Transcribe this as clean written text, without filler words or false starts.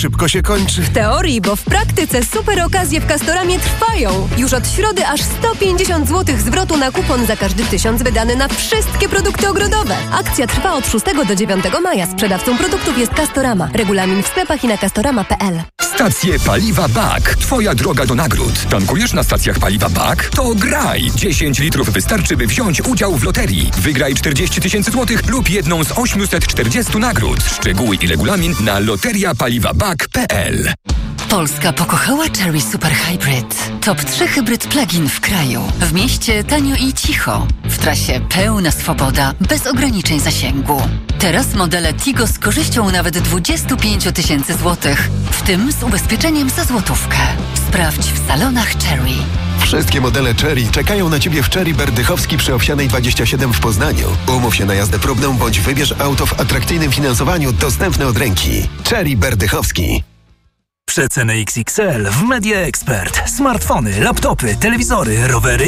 szybko się kończy. W teorii, bo w praktyce super okazje w Castoramie trwają. Już od środy aż 150 zł zwrotu na kupon za każdy 1000 wydany na wszystkie produkty ogrodowe. Akcja trwa od 6 do 9 maja. Sprzedawcą produktów jest Castorama. Regulamin w sklepach i na castorama.pl. Stacje paliwa BAK. Twoja droga do nagród. Tankujesz na stacjach paliwa BAK? To graj! 10 litrów wystarczy, by wziąć udział w loterii. Wygraj 40 000 złotych lub jedną z 840 nagród. Szczegóły i regulamin na loteriapaliwabak.pl. Polska pokochała Chery Super Hybrid. Top 3 hybryd plug-in w kraju. W mieście tanio i cicho. W trasie pełna swoboda, bez ograniczeń zasięgu. Teraz modele Tigo z korzyścią nawet 25 000 złotych, w tym z ubezpieczeniem za złotówkę. Sprawdź w salonach Chery. Wszystkie modele Chery czekają na Ciebie w Chery Berdychowski przy Owsianej 27 w Poznaniu. Umów się na jazdę próbną bądź wybierz auto w atrakcyjnym finansowaniu dostępne od ręki. Chery Berdychowski. Przeceny XXL w Media Expert. Smartfony, laptopy, telewizory, rowery